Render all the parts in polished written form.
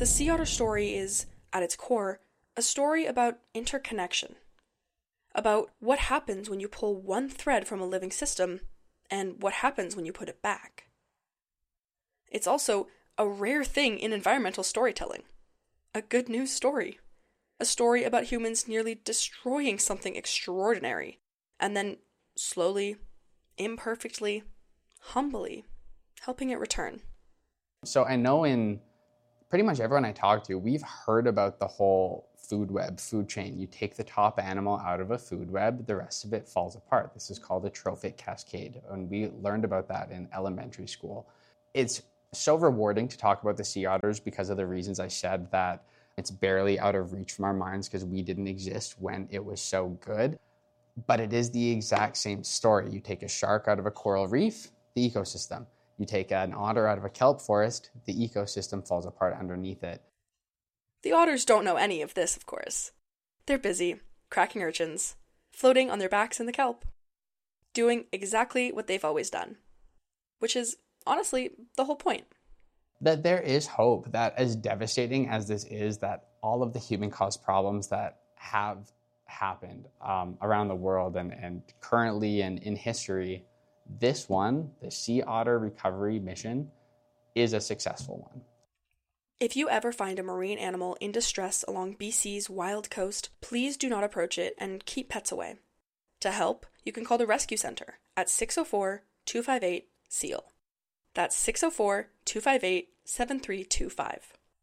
The sea otter story is, at its core, a story about interconnection. About what happens when you pull one thread from a living system, and what happens when you put it back. It's also a rare thing in environmental storytelling. A good news story. A story about humans nearly destroying something extraordinary, and then slowly, imperfectly, humbly, helping it return. So I know in pretty much everyone I talk to, we've heard about the whole food web, food chain. You take the top animal out of a food web, the rest of it falls apart. This is called a trophic cascade, and we learned about that in elementary school. It's so rewarding to talk about the sea otters because of the reasons I said, that it's barely out of reach from our minds because we didn't exist when it was so good. But it is the exact same story. You take a shark out of a coral reef, the ecosystem. You take an otter out of a kelp forest, the ecosystem falls apart underneath it. The otters don't know any of this, of course. They're busy, cracking urchins, floating on their backs in the kelp, doing exactly what they've always done. Which is, honestly, the whole point. That there is hope, that as devastating as this is, that all of the human-caused problems that have happened around the world and currently and in history, this one, the Sea Otter Recovery Mission, is a successful one. If you ever find a marine animal in distress along BC's wild coast, please do not approach it and keep pets away. To help, you can call the Rescue Center at 604-258-SEAL. That's 604-258-7325.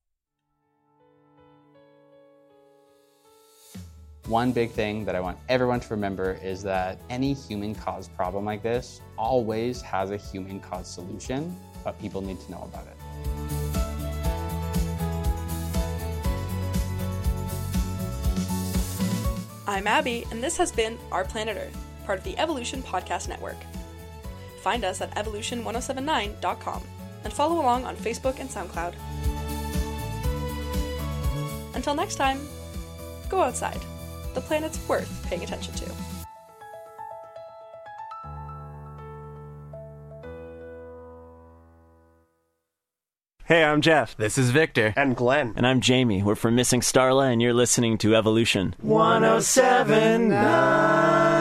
One big thing that I want everyone to remember is that any human-caused problem like this always has a human-caused solution, but people need to know about it. I'm Abby, and this has been Our Planet Earth, part of the Evolution Podcast Network. Find us at evolution1079.com and follow along on Facebook and SoundCloud. Until next time, go outside. The planet's worth paying attention to. Hey, I'm Jeff. This is Victor. And Glenn. And I'm Jamie. We're from Missing Starla, and you're listening to Evolution 1079.